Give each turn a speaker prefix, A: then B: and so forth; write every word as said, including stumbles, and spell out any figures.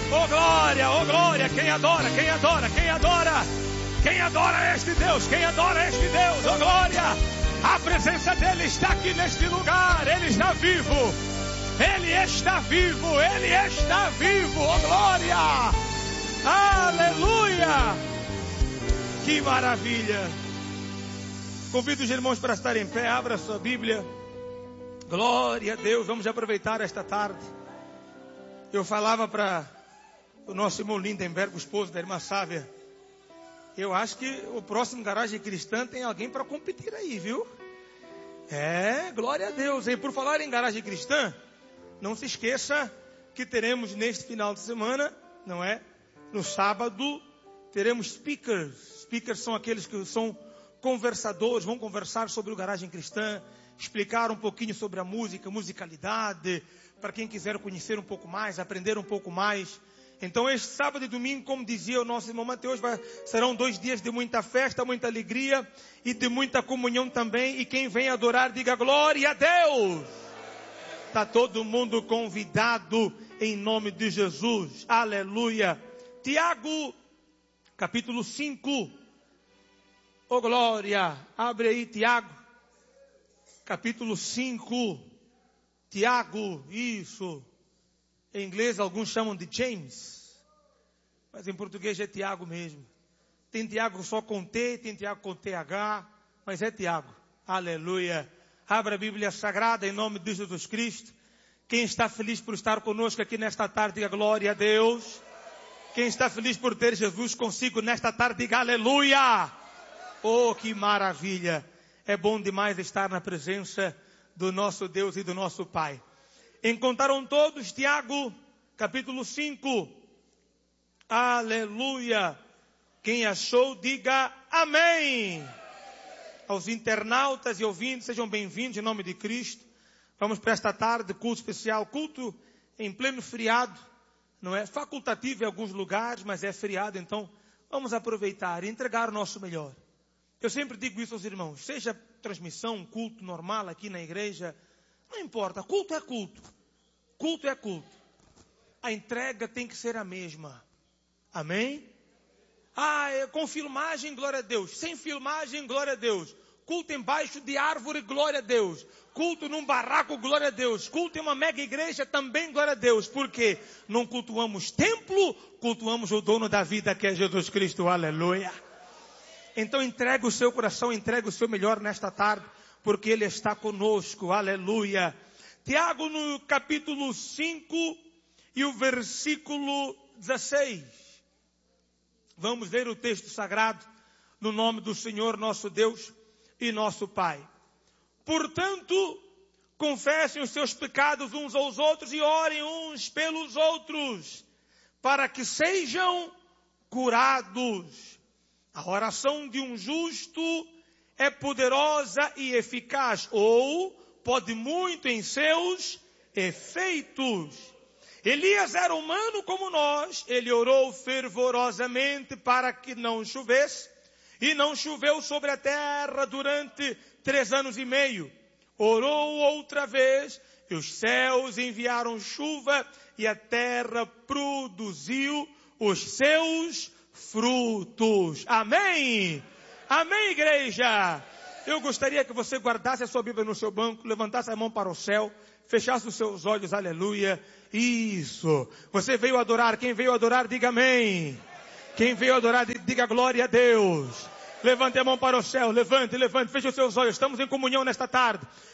A: Oh glória, oh glória, quem adora, quem adora, quem adora, quem adora este Deus, quem adora este Deus, oh glória, a presença dele está aqui neste lugar, ele está vivo, ele está vivo, ele está vivo, oh glória, aleluia, que maravilha. Convido os irmãos para estarem em pé, abra sua Bíblia, glória a Deus, vamos aproveitar esta tarde. Eu falava para o nosso irmão Lindenberg, o esposo da irmã Sávia, eu acho que o próximo Garagem Cristã tem alguém para competir aí, viu? É, glória a Deus. E por falar em Garagem Cristã, não se esqueça que teremos neste final de semana, não é? No sábado, teremos speakers. Speakers são aqueles que são conversadores, vão conversar sobre o Garagem Cristã, explicar um pouquinho sobre a música, musicalidade, para quem quiser conhecer um pouco mais, aprender um pouco mais. Então este sábado e domingo, como dizia o nosso irmão Mateus, vai, serão dois dias de muita festa, muita alegria e de muita comunhão também. E quem vem adorar, diga glória a Deus. Está todo mundo convidado em nome de Jesus. Aleluia. Tiago, capítulo cinco. Oh glória. Abre aí Tiago, capítulo cinco. Tiago, isso. Em inglês alguns chamam de James, mas em português é Tiago mesmo. Tem Tiago só com T, tem Tiago com T H, mas é Tiago. Aleluia. Abra a Bíblia Sagrada em nome de Jesus Cristo. Quem está feliz por estar conosco aqui nesta tarde, diga glória a Deus. Quem está feliz por ter Jesus consigo nesta tarde, diga aleluia. Oh, que maravilha. É bom demais estar na presença do nosso Deus e do nosso Pai. Encontraram todos Tiago, capítulo cinco. Aleluia. Quem achou, diga amém. Aos internautas e ouvintes, sejam bem-vindos em nome de Cristo. Vamos para esta tarde, culto especial, culto em pleno feriado. Não é facultativo em alguns lugares, mas é feriado, então vamos aproveitar e entregar o nosso melhor. Eu sempre digo isso aos irmãos, seja transmissão, culto normal aqui na igreja, não importa, culto é culto. Culto é culto. A entrega tem que ser a mesma. Amém? Ah, é com filmagem, glória a Deus. Sem filmagem, glória a Deus. Culto embaixo de árvore, glória a Deus. Culto num barraco, glória a Deus. Culto em uma mega igreja, também glória a Deus. Porque não cultuamos templo, cultuamos o dono da vida, que é Jesus Cristo. Aleluia. Então entregue o seu coração, entregue o seu melhor nesta tarde, porque Ele está conosco. Aleluia. Tiago no capítulo cinco e o versículo dezesseis. Vamos ler o texto sagrado no nome do Senhor nosso Deus e nosso Pai. Portanto, confessem os seus pecados uns aos outros e orem uns pelos outros, para que sejam curados. A oração de um justo é poderosa e eficaz, ou pode muito em seus efeitos. Elias era humano como nós, ele orou fervorosamente para que não chovesse, e não choveu sobre a terra durante três anos e meio. Orou outra vez, e os céus enviaram chuva, e a terra produziu os seus frutos. Amém? Amém, igreja? Eu gostaria que você guardasse a sua Bíblia no seu banco, levantasse a mão para o céu, fechasse os seus olhos, aleluia. Isso. Você veio adorar, quem veio adorar, diga amém. Quem veio adorar, diga glória a Deus. Levante a mão para o céu, levante, levante, feche os seus olhos, estamos em comunhão nesta tarde.